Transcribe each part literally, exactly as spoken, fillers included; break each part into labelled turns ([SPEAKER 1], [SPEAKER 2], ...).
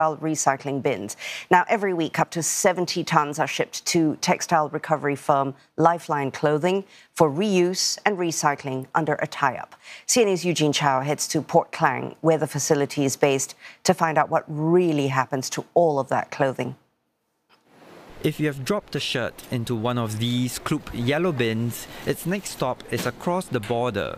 [SPEAKER 1] recycling bins. Now, every week, up to seventy tonnes are shipped to textile recovery firm Lifeline Clothing for reuse and recycling under a tie-up. C N A's Eugene Chow heads to Port Klang, where the facility is based, to find out what really happens to all of that clothing.
[SPEAKER 2] If you have dropped a shirt into one of these Kloop yellow bins, its next stop is across the border.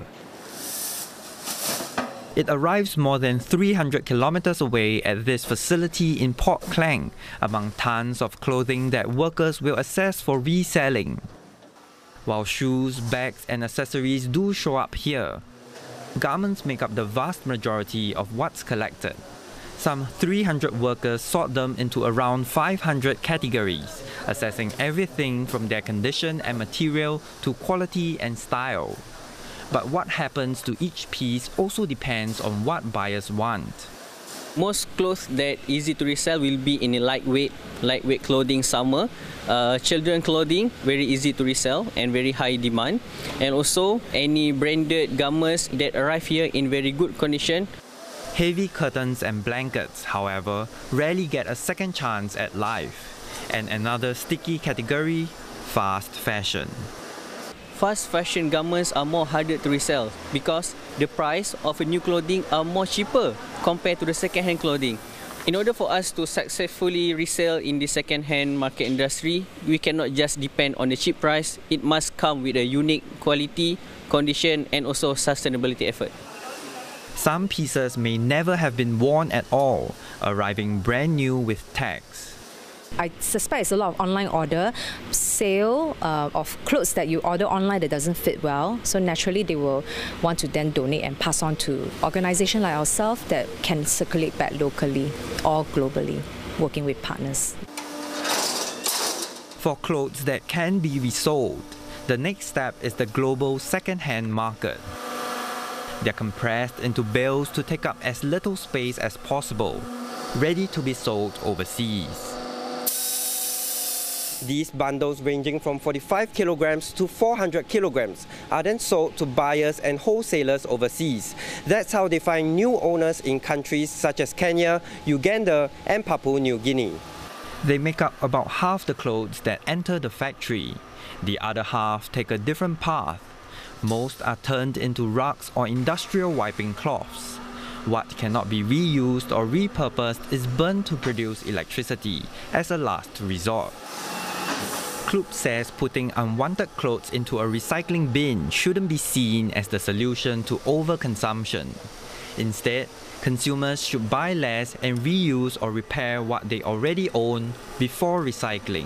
[SPEAKER 2] It arrives more than three hundred kilometers away at this facility in Port Klang, among tons of clothing that workers will assess for reselling. While shoes, bags and accessories do show up here, garments make up the vast majority of what's collected. Some three hundred workers sort them into around five hundred categories, assessing everything from their condition and material to quality and style. But what happens to each piece also depends on what buyers want.
[SPEAKER 3] Most clothes that easy to resell will be in a lightweight, lightweight clothing summer. Uh, children clothing, very easy to resell and very high demand. And also any branded garments that arrive here in very good condition.
[SPEAKER 2] Heavy curtains and blankets, however, rarely get a second chance at life. And another sticky category, fast fashion.
[SPEAKER 3] Fast fashion garments are more harder to resell because the price of a new clothing are more cheaper compared to the second-hand clothing. In order for us to successfully resell in the second-hand market industry, we cannot just depend on the cheap price. It must come with a unique quality, condition and also sustainability effort.
[SPEAKER 2] Some pieces may never have been worn at all, arriving brand new with tags.
[SPEAKER 4] I suspect it's a lot of online order, sale uh, of clothes that you order online that doesn't fit well. So naturally they will want to then donate and pass on to organisations like ourselves that can circulate back locally or globally, working with partners.
[SPEAKER 2] For clothes that can be resold, the next step is the global second-hand market. They're compressed into bales to take up as little space as possible, ready to be sold overseas. These bundles ranging from forty-five kilograms to four hundred kilograms are then sold to buyers and wholesalers overseas. That's how they find new owners in countries such as Kenya, Uganda and Papua New Guinea. They make up about half the clothes that enter the factory. The other half take a different path. Most are turned into rugs or industrial wiping cloths. What cannot be reused or repurposed is burned to produce electricity as a last resort. Kloop says putting unwanted clothes into a recycling bin shouldn't be seen as the solution to overconsumption. Instead, consumers should buy less and reuse or repair what they already own before recycling.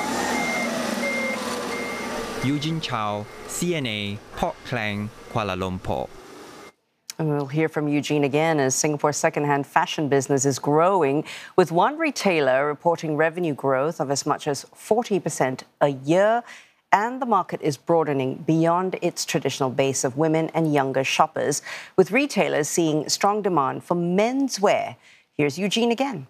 [SPEAKER 2] Eugene Chow, C N A, Port Klang, Kuala Lumpur.
[SPEAKER 1] And we'll hear from Eugene again as Singapore's second-hand fashion business is growing, with one retailer reporting revenue growth of as much as forty percent a year, and the market is broadening beyond its traditional base of women and younger shoppers, with retailers seeing strong demand for menswear. Here's Eugene again.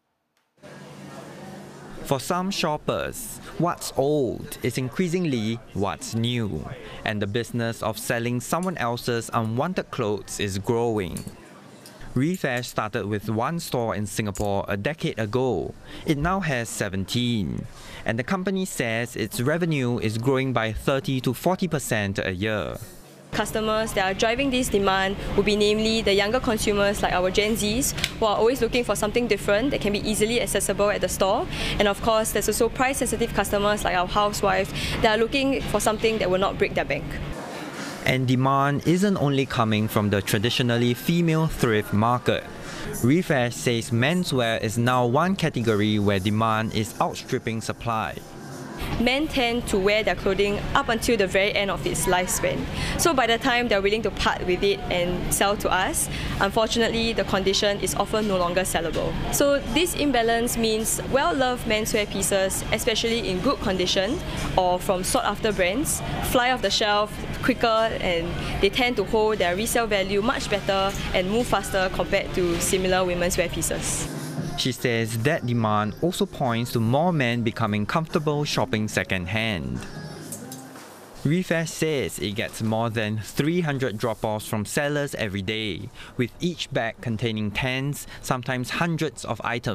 [SPEAKER 2] For some shoppers, what's old is increasingly what's new, and the business of selling someone else's unwanted clothes is growing. Refash started with one store in Singapore a decade ago. It now has seventeen, and the company says its revenue is growing by thirty to forty percent a year.
[SPEAKER 5] Customers that are driving this demand will be namely the younger consumers like our Gen Zs, who are always looking for something different that can be easily accessible at the store. And of course, there's also price-sensitive customers like our housewives that are looking for something that will not break their bank.
[SPEAKER 2] And demand isn't only coming from the traditionally female thrift market. Refash says menswear is now one category where demand is outstripping supply.
[SPEAKER 5] Men tend to wear their clothing up until the very end of its lifespan. So by the time they're willing to part with it and sell to us, unfortunately the condition is often no longer sellable. So this imbalance means well-loved menswear pieces, especially in good condition or from sought-after brands, fly off the shelf quicker, and they tend to hold their resale value much better and move faster compared to similar women's wear pieces.
[SPEAKER 2] She says that demand also points to more men becoming comfortable shopping second-hand. Refash says it gets more than three hundred drop-offs from sellers every day, with each bag containing tens, sometimes hundreds of items.